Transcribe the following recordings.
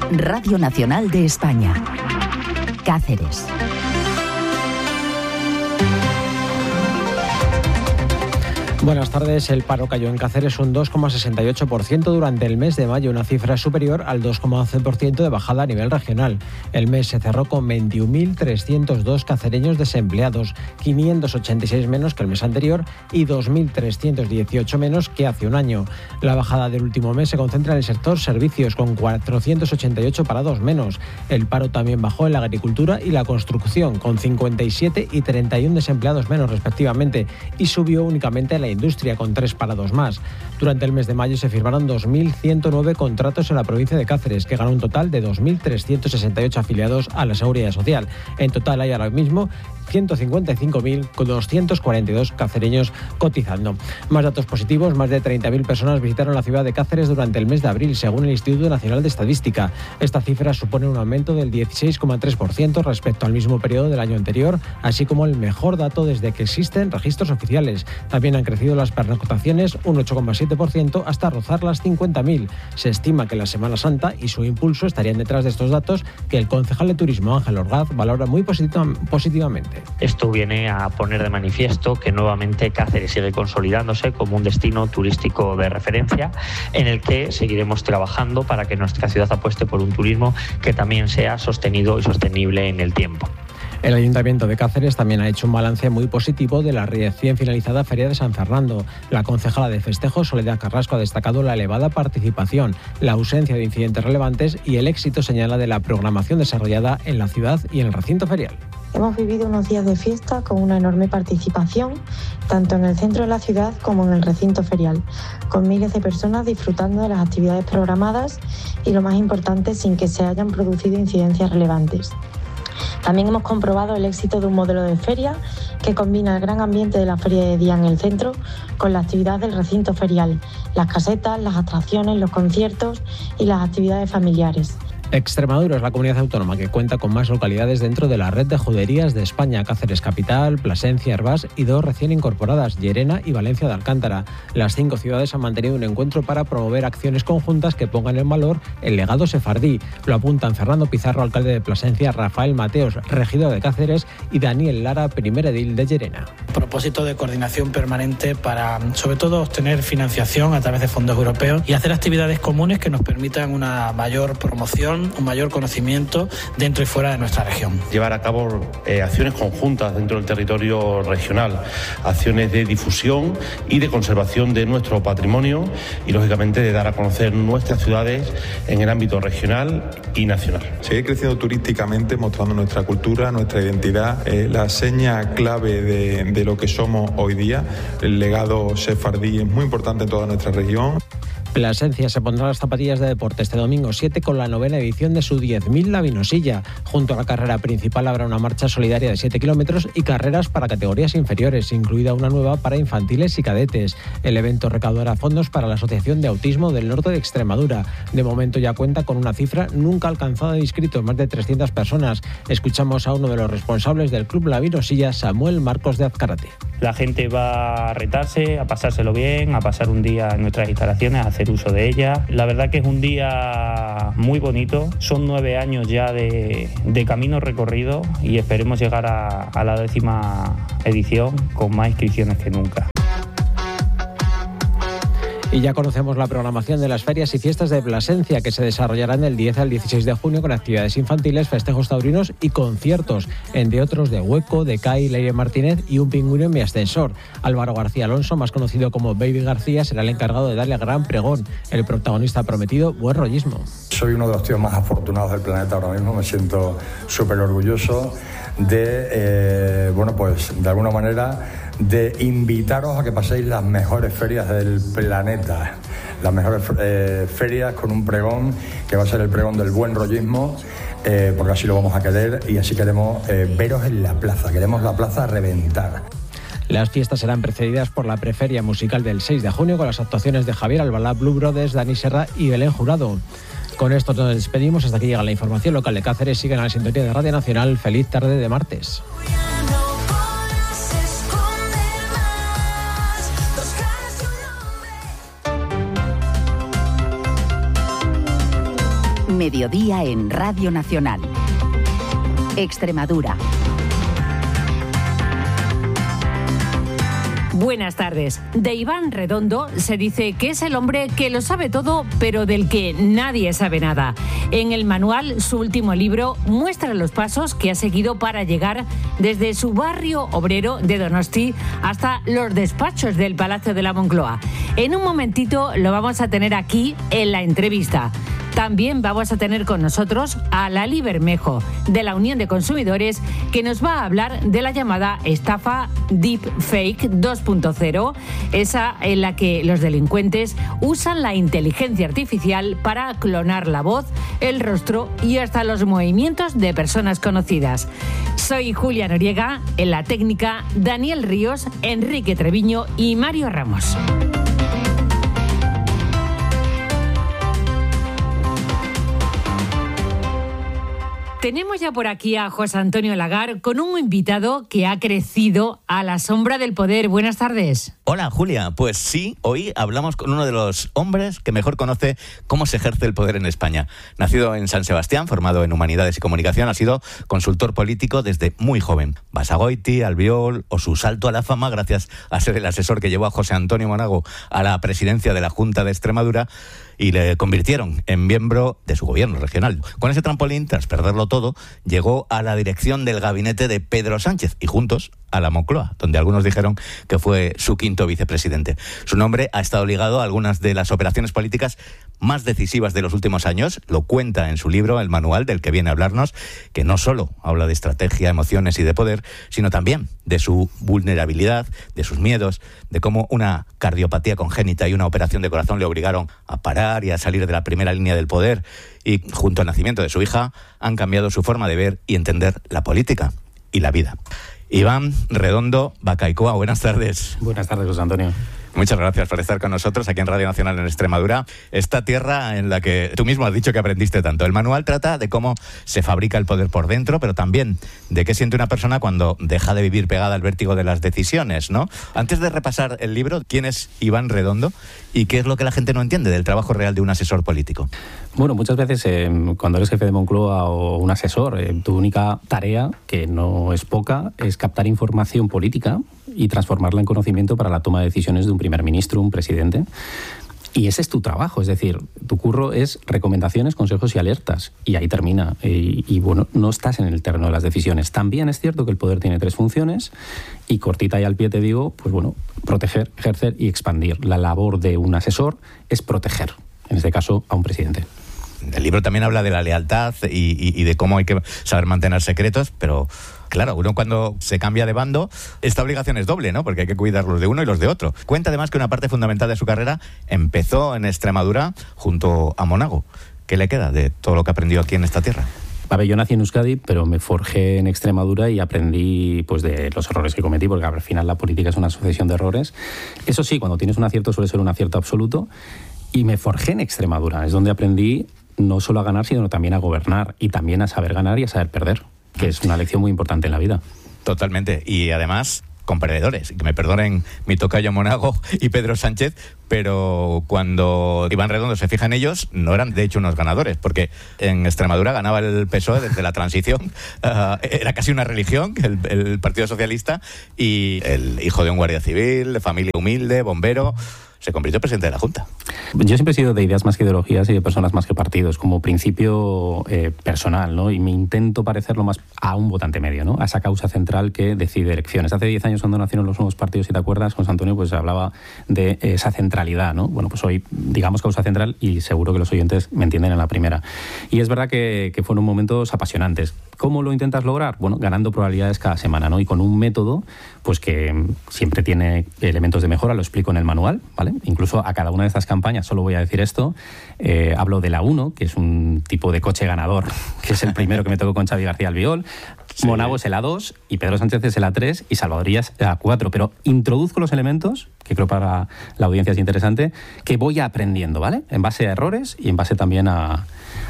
Radio Nacional de España. Cáceres. Buenas tardes. El paro cayó en Cáceres un 2,68% durante el mes de mayo, una cifra superior al 2,11% de bajada a nivel regional. El mes se cerró con 21.302 cacereños desempleados, 586 menos que el mes anterior y 2.318 menos que hace un año. La bajada del último mes se concentra en el sector servicios, con 488 parados menos. El paro también bajó en la agricultura y la construcción, con 57 y 31 desempleados menos respectivamente, y subió únicamente en la industria, con 3 parados más. Durante el mes de mayo se firmaron 2.109 contratos en la provincia de Cáceres, que ganó un total de 2.368 afiliados a la Seguridad Social. En total hay ahora mismo 155.242 cacereños cotizando. Más datos positivos: más de 30.000 personas visitaron la ciudad de Cáceres durante el mes de abril, según el Instituto Nacional de Estadística. Esta cifra supone un aumento del 16,3% respecto al mismo periodo del año anterior, así como el mejor dato desde que existen registros oficiales. También han crecido las pernoctaciones un 8,7% hasta rozar las 50.000. Se estima que la Semana Santa y su impulso estarían detrás de estos datos, que el concejal de Turismo, Ángel Orgaz, valora muy positivamente. Esto viene a poner de manifiesto que nuevamente Cáceres sigue consolidándose como un destino turístico de referencia, en el que seguiremos trabajando para que nuestra ciudad apueste por un turismo que también sea sostenido y sostenible en el tiempo. El Ayuntamiento de Cáceres también ha hecho un balance muy positivo de la recién finalizada Feria de San Fernando. La concejala de festejos, Soledad Carrasco, ha destacado la elevada participación, la ausencia de incidentes relevantes y el éxito, señala, de la programación desarrollada en la ciudad y en el recinto ferial. Hemos vivido unos días de fiesta con una enorme participación, tanto en el centro de la ciudad como en el recinto ferial, con miles de personas disfrutando de las actividades programadas y, lo más importante, sin que se hayan producido incidencias relevantes. También hemos comprobado el éxito de un modelo de feria que combina el gran ambiente de la feria de día en el centro con la actividad del recinto ferial, las casetas, las atracciones, los conciertos y las actividades familiares. Extremadura es la comunidad autónoma que cuenta con más localidades dentro de la red de juderías de España: Cáceres Capital, Plasencia, Hervás y 2 recién incorporadas, Llerena y Valencia de Alcántara. Las 5 ciudades han mantenido un encuentro para promover acciones conjuntas que pongan en valor el legado sefardí. Lo apuntan Fernando Pizarro, alcalde de Plasencia, Rafael Mateos, regidor de Cáceres, y Daniel Lara, primer edil de Llerena. Propósito de coordinación permanente para, sobre todo, obtener financiación a través de fondos europeos y hacer actividades comunes que nos permitan una mayor promoción, un mayor conocimiento dentro y fuera de nuestra región. Llevar a cabo acciones conjuntas dentro del territorio regional, acciones de difusión y de conservación de nuestro patrimonio y, lógicamente, de dar a conocer nuestras ciudades en el ámbito regional y nacional. Seguir creciendo turísticamente, mostrando nuestra cultura, nuestra identidad, la seña clave de lo que somos hoy día. El legado sefardí es muy importante en toda nuestra región. Plasencia se pondrá las zapatillas de deporte este domingo 7 con la 9ª edición de su 10.000 La Vinosilla. Junto a la carrera principal habrá una marcha solidaria de 7 kilómetros y carreras para categorías inferiores, incluida una nueva para infantiles y cadetes. El evento recaudará fondos para la Asociación de Autismo del Norte de Extremadura. De momento ya cuenta con una cifra nunca alcanzada de inscritos, más de 300 personas. Escuchamos a uno de los responsables del Club La Vinosilla, Samuel Marcos de Azcárate. La gente va a retarse, a pasárselo bien, a pasar un día en nuestras instalaciones, a hacer uso de ellas. La verdad que es un día muy bonito. Son 9 años ya de camino recorrido y esperemos llegar a la 10ª edición con más inscripciones que nunca. Y ya conocemos la programación de las ferias y fiestas de Plasencia, que se desarrollarán del 10 al 16 de junio con actividades infantiles, festejos taurinos y conciertos, entre otros de Hueco, de CAI, Leire Martínez y Un pingüino en mi ascensor. Álvaro García Alonso, más conocido como Baby García, será el encargado de darle el gran pregón. El protagonista ha prometido buen rollismo. Soy uno de los tíos más afortunados del planeta ahora mismo, me siento súper orgulloso de, de alguna manera, de invitaros a que paséis las mejores ferias del planeta, las mejores ferias con un pregón que va a ser el pregón del buen rollismo, porque así lo vamos a querer y así queremos veros en la plaza, queremos la plaza a reventar. Las fiestas serán precedidas por la preferia musical del 6 de junio con las actuaciones de Javier Albalá, Blue Brothers, Dani Serra y Belén Jurado. Con esto nos despedimos, hasta aquí llega la información local de Cáceres. Siguen a la sintonía de Radio Nacional. Feliz tarde de martes. Mediodía en Radio Nacional. Extremadura. Buenas tardes. De Iván Redondo se dice que es el hombre que lo sabe todo, pero del que nadie sabe nada. En el manual, su último libro, muestra los pasos que ha seguido para llegar desde su barrio obrero de Donosti hasta los despachos del Palacio de la Moncloa. En un momentito lo vamos a tener aquí en la entrevista. También vamos a tener con nosotros a Lali Bermejo, de la Unión de Consumidores, que nos va a hablar de la llamada estafa Deepfake 2.0, esa en la que los delincuentes usan la inteligencia artificial para clonar la voz, el rostro y hasta los movimientos de personas conocidas. Soy Julia Noriega, en la técnica Daniel Ríos, Enrique Treviño y Mario Ramos. Tenemos ya por aquí a José Antonio Lagar con un invitado que ha crecido a la sombra del poder. Buenas tardes. Hola, Julia. Pues sí, hoy hablamos con uno de los hombres que mejor conoce cómo se ejerce el poder en España. Nacido en San Sebastián, formado en Humanidades y Comunicación, ha sido consultor político desde muy joven. Basagoiti, Albiol o su salto a la fama gracias a ser el asesor que llevó a José Antonio Monago a la presidencia de la Junta de Extremadura y le convirtieron en miembro de su gobierno regional. Con ese trampolín, tras perderlo todo, llegó a la dirección del gabinete de Pedro Sánchez y juntos a la Moncloa, donde algunos dijeron que fue su quinto vicepresidente. Su nombre ha estado ligado a algunas de las operaciones políticas más decisivas de los últimos años. Lo cuenta en su libro, El Manual, del que viene a hablarnos, que no solo habla de estrategia, emociones y de poder, sino también de su vulnerabilidad, de sus miedos, de cómo una cardiopatía congénita y una operación de corazón le obligaron a parar y a salir de la primera línea del poder, y junto al nacimiento de su hija han cambiado su forma de ver y entender la política y la vida. Iván Redondo Bacaicoa, buenas tardes. Buenas tardes, José Antonio. Muchas gracias por estar con nosotros aquí en Radio Nacional en Extremadura, esta tierra en la que tú mismo has dicho que aprendiste tanto. El manual trata de cómo se fabrica el poder por dentro, pero también de qué siente una persona cuando deja de vivir pegada al vértigo de las decisiones, ¿no? Antes de repasar el libro, ¿quién es Iván Redondo y qué es lo que la gente no entiende del trabajo real de un asesor político? Bueno, muchas veces cuando eres jefe de Moncloa o un asesor, tu única tarea, que no es poca, es captar información política y transformarla en conocimiento para la toma de decisiones de un primer ministro, un presidente. Y ese es tu trabajo, es decir, tu curro es recomendaciones, consejos y alertas, y ahí termina. Y bueno, no estás en el terreno de las decisiones. También es cierto que el poder tiene tres funciones, y cortita y al pie te digo, pues bueno, proteger, ejercer y expandir. La labor de un asesor es proteger, en este caso, a un presidente. El libro también habla de la lealtad y de cómo hay que saber mantener secretos, pero claro, uno cuando se cambia de bando, esta obligación es doble, ¿no? Porque hay que cuidar los de uno y los de otro. Cuenta además que una parte fundamental de su carrera empezó en Extremadura junto a Monago. ¿Qué le queda de todo lo que aprendió aquí en esta tierra? A ver, yo nací en Euskadi, pero me forjé en Extremadura y aprendí pues de los errores que cometí, porque al final la política es una sucesión de errores. Eso sí, cuando tienes un acierto suele ser un acierto absoluto. Y me forjé en Extremadura, es donde aprendí no solo a ganar, sino también a gobernar, y también a saber ganar y a saber perder, que es una lección muy importante en la vida. Totalmente, y además con perdedores, que me perdonen mi tocayo Monago y Pedro Sánchez, pero cuando Iván Redondo se fija en ellos, no eran de hecho unos ganadores, porque en Extremadura ganaba el PSOE desde la transición, era casi una religión, el Partido Socialista, y el hijo de un guardia civil, de familia humilde, bombero, se convirtió en presidente de la Junta. Yo siempre he sido de ideas más que ideologías y de personas más que partidos, como principio personal, ¿no? Y me intento parecer lo más a un votante medio, ¿no? A esa causa central que decide elecciones. Hace 10 años, cuando nacieron los nuevos partidos, si te acuerdas, José Antonio, pues hablaba de esa centralidad, ¿no? Bueno, pues hoy digamos causa central y seguro que los oyentes me entienden en la primera. Y es verdad que fueron momentos apasionantes. ¿Cómo lo intentas lograr? Bueno, ganando probabilidades cada semana, ¿no? Y con un método pues que siempre tiene elementos de mejora, lo explico en el manual, ¿vale? Incluso a cada una de estas campañas, solo voy a decir esto, hablo de la 1, que es un tipo de coche ganador, que es el primero que me tocó con Xavi García Albiol, sí. Monago es el A2 y Pedro Sánchez es el A3 y Salvador Illa es el A4, pero introduzco los elementos, que creo para la audiencia es interesante, que voy aprendiendo, ¿vale? En base a errores y en base también a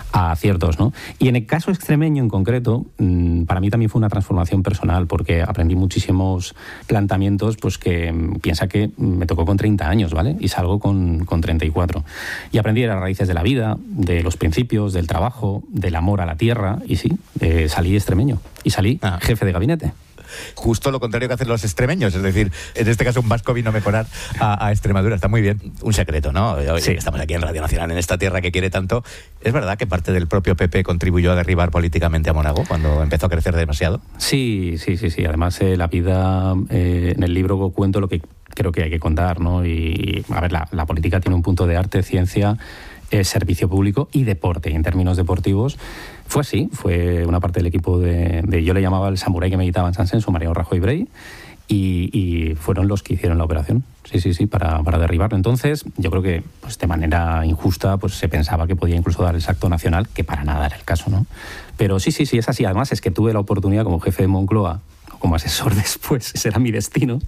a aciertos, ¿no? Y en el caso extremeño en concreto, para mí también fue una transformación personal, porque aprendí muchísimos planteamientos, pues que piensa que me tocó con 30 años, ¿vale? Y salgo con 34. Y aprendí de las raíces de la vida, de los principios, del trabajo, del amor a la tierra, y sí, salí extremeño. Y salí jefe de gabinete. Justo lo contrario que hacen los extremeños, es decir, en este caso un vasco vino a mejorar a Extremadura. Está muy bien. Un secreto, ¿no? Hoy sí, estamos aquí en Radio Nacional, en esta tierra que quiere tanto. ¿Es verdad que parte del propio PP contribuyó a derribar políticamente a Monago cuando empezó a crecer demasiado? Sí. Además, la vida, en el libro cuento lo que creo que hay que contar, ¿no? Y, a ver, la política tiene un punto de arte, ciencia, servicio público y deporte. Y en términos deportivos fue así, fue una parte del equipo de yo le llamaba el samurái que meditaba en San Senso, Mariano Rajoy Brey, y fueron los que hicieron la operación, sí, para derribarlo. Entonces, yo creo que pues de manera injusta pues se pensaba que podía incluso dar el salto nacional, que para nada era el caso, ¿no? Pero sí, es así. Además, es que tuve la oportunidad como jefe de Moncloa, como asesor después, ese era mi destino,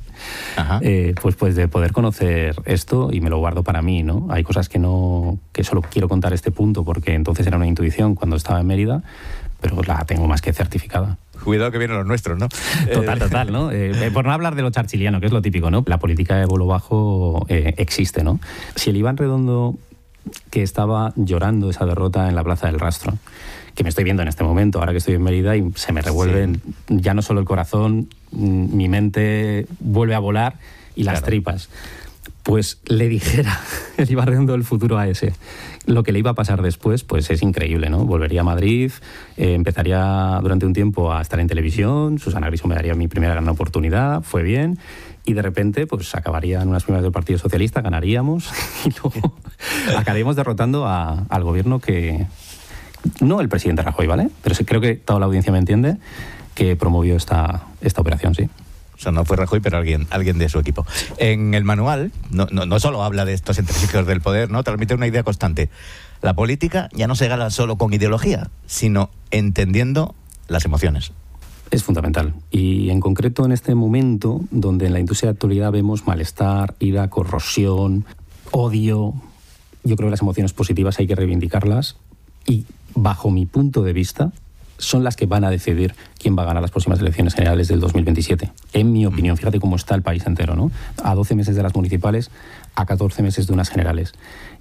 pues de poder conocer esto, y me lo guardo para mí, ¿no? Hay cosas que solo quiero contar este punto porque entonces era una intuición cuando estaba en Mérida, pero la tengo más que certificada. Cuidado que vienen los nuestros, ¿no? Total, ¿no? Por no hablar de lo charchiliano, que es lo típico, ¿no? La política de vuelo bajo existe, ¿no? Si el Iván Redondo, que estaba llorando esa derrota en la Plaza del Rastro, que me estoy viendo en este momento, ahora que estoy en Mérida, y se me revuelven ya no solo el corazón, mi mente vuelve a volar y las tripas. Pues le dijera el Iván Redondo del futuro a ese, lo que le iba a pasar después, pues es increíble, ¿no? Volvería a Madrid, empezaría durante un tiempo a estar en televisión, Susana Griso me daría mi primera gran oportunidad, fue bien, y de repente pues acabaría en unas primeras del Partido Socialista, ganaríamos, y luego acabaríamos derrotando al gobierno que... No el presidente Rajoy, ¿vale? Pero sí, creo que toda la audiencia me entiende, que promovió esta operación, sí. O sea, no fue Rajoy, pero alguien de su equipo. En el manual no solo habla de estos entresijos del poder, ¿no? Transmite una idea constante. La política ya no se gana solo con ideología, sino entendiendo las emociones. Es fundamental. Y en concreto en este momento, donde en la industria de actualidad vemos malestar, ira, corrosión, odio, yo creo que las emociones positivas hay que reivindicarlas y, bajo mi punto de vista, son las que van a decidir quién va a ganar las próximas elecciones generales del 2027. En mi opinión, fíjate cómo está el país entero, ¿no? A 12 meses de las municipales, a 14 meses de unas generales.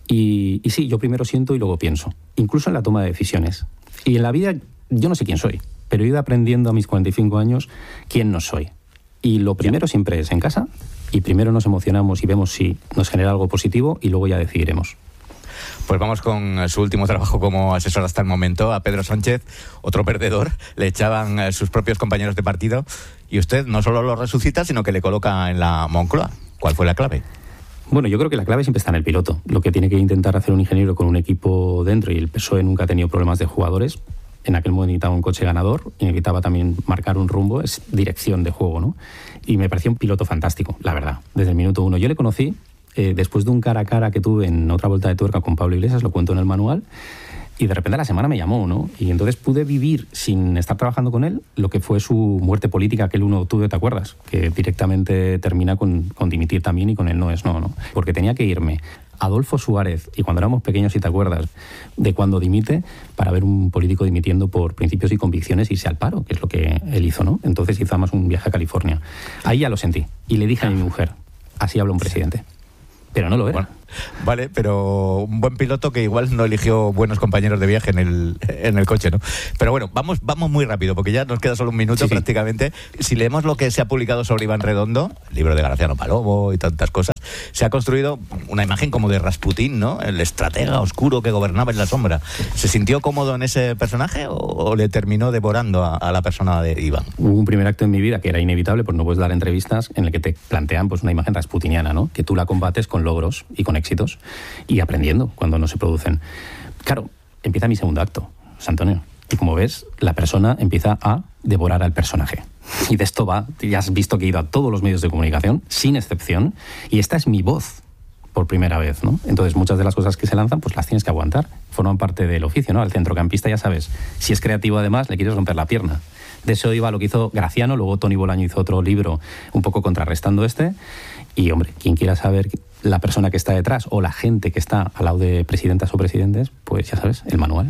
Y sí, yo primero siento y luego pienso, incluso en la toma de decisiones. Y en la vida, yo no sé quién soy, pero he ido aprendiendo a mis 45 años quién no soy. Y lo primero siempre es en casa, y primero nos emocionamos y vemos si nos genera algo positivo, y luego ya decidiremos. Pues vamos con su último trabajo como asesor hasta el momento, a Pedro Sánchez, otro perdedor. Le echaban sus propios compañeros de partido y usted no solo lo resucita, sino que le coloca en la Moncloa. ¿Cuál fue la clave? Bueno, yo creo que la clave siempre está en el piloto. Lo que tiene que intentar hacer un ingeniero con un equipo dentro, y el PSOE nunca ha tenido problemas de jugadores. En aquel momento necesitaba un coche ganador y necesitaba también marcar un rumbo, es dirección de juego, ¿no? Y me pareció un piloto fantástico, la verdad, desde el minuto uno. Yo le conocí después de un cara a cara que tuve en otra vuelta de tuerca con Pablo Iglesias, lo cuento en el manual, y de repente a la semana me llamó, ¿no? Y entonces pude vivir, sin estar trabajando con él, lo que fue su muerte política, que el 1 de octubre, ¿te acuerdas? Que directamente termina con dimitir también, y con él no es no, ¿no? Porque tenía que irme Adolfo Suárez, y cuando éramos pequeños, si te acuerdas, de cuando dimite, para ver un político dimitiendo por principios y convicciones, irse al paro, que es lo que él hizo, ¿no? Entonces hizo además un viaje a California. Ahí ya lo sentí, y le dije a mi mujer, así habla un presidente. Pero no lo era. Bueno, vale, pero un buen piloto que igual no eligió buenos compañeros de viaje en el coche, ¿no? Pero bueno, vamos muy rápido, porque ya nos queda solo un minuto prácticamente. Si leemos lo que se ha publicado sobre Iván Redondo, el libro de Graciano Palomo y tantas cosas, se ha construido una imagen como de Rasputín, ¿no? El estratega oscuro que gobernaba en la sombra. ¿Se sintió cómodo en ese personaje o le terminó devorando a la persona de Iván? Hubo un primer acto en mi vida que era inevitable, pues no puedes dar entrevistas, en el que te plantean pues una imagen rasputiniana, ¿no? Que tú la combates con logros y con éxitos y aprendiendo cuando no se producen. Claro, empieza mi segundo acto, José Antonio. Y como ves, la persona empieza a devorar al personaje. Y de esto va, ya has visto que he ido a todos los medios de comunicación, sin excepción, y esta es mi voz por primera vez, ¿no? Entonces muchas de las cosas que se lanzan, pues las tienes que aguantar. Forman parte del oficio, ¿no? Al centrocampista, ya sabes, si es creativo además, le quieres romper la pierna. De eso iba lo que hizo Graciano, luego Toni Bolaño hizo otro libro un poco contrarrestando este. Y, hombre, quien quiera saber la persona que está detrás o la gente que está al lado de presidentas o presidentes, pues ya sabes, el manual.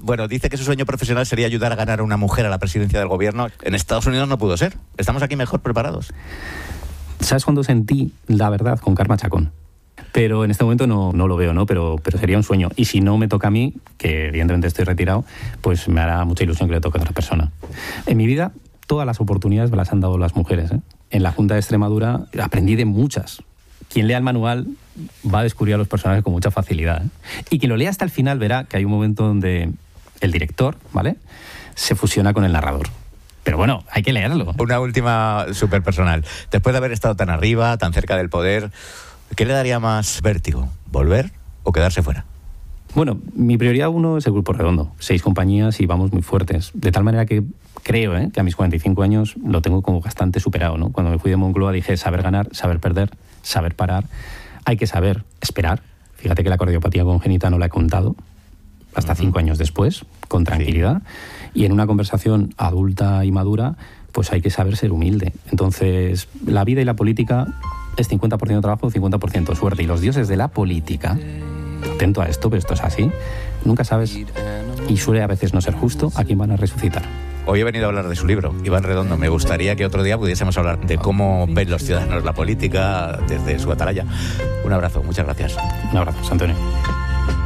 Bueno, dice que su sueño profesional sería ayudar a ganar a una mujer a la presidencia del gobierno. En Estados Unidos no pudo ser. Estamos aquí mejor preparados. ¿Sabes cuándo sentí la verdad? Con Karma Chacón. Pero en este momento no lo veo, ¿no? Pero sería un sueño. Y si no me toca a mí, que evidentemente estoy retirado, pues me hará mucha ilusión que le toque a otra persona. En mi vida, todas las oportunidades me las han dado las mujeres, ¿eh? En la Junta de Extremadura aprendí de muchas. Quien lea el manual va a descubrir a los personajes con mucha facilidad, ¿eh? Y quien lo lea hasta el final verá que hay un momento donde el director, ¿vale?, se fusiona con el narrador. Pero bueno, hay que leerlo. Una última súper personal. Después de haber estado tan arriba, tan cerca del poder, ¿qué le daría más vértigo? ¿Volver o quedarse fuera? Bueno, mi prioridad 1 es el Grupo Redondo. 6 compañías y vamos muy fuertes. De tal manera que creo, que a mis 45 años lo tengo como bastante superado, ¿no? Cuando me fui de Moncloa dije saber ganar, saber perder, saber parar. Hay que saber esperar. Fíjate que la cardiopatía congénita no la he contado hasta 5 años después, con tranquilidad. Sí. Y en una conversación adulta y madura, pues hay que saber ser humilde. Entonces, la vida y la política es 50% trabajo, 50% suerte. Y los dioses de la política, atento a esto, pero esto es así, nunca sabes, y suele a veces no ser justo, a quién van a resucitar. Hoy he venido a hablar de su libro, Iván Redondo. Me gustaría que otro día pudiésemos hablar de cómo ven los ciudadanos la política desde su atalaya. Un abrazo, muchas gracias. Un abrazo, Antonio.